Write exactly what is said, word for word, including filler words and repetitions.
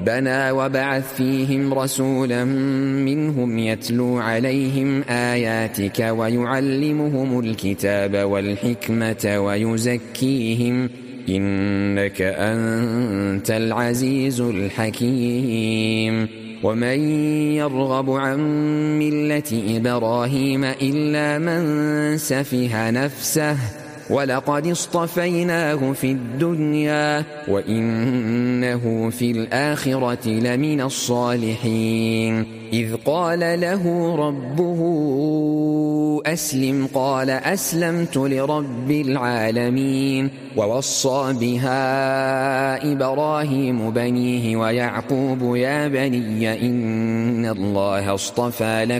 ربنا وبعث فيهم رسولا منهم يتلو عليهم آياتك ويعلمهم الكتاب والحكمة ويزكيهم إنك أنت العزيز الحكيم ومن يرغب عن ملة إبراهيم إلا من سفه نفسه ولقد اصطفيناه في الدنيا وإنه في الآخرة لمن الصالحين إذ قال له ربه أسلم قال أسلمت لرب العالمين ووصى بها إبراهيم بنيه ويعقوب يا بني إن الله اصطفى لكم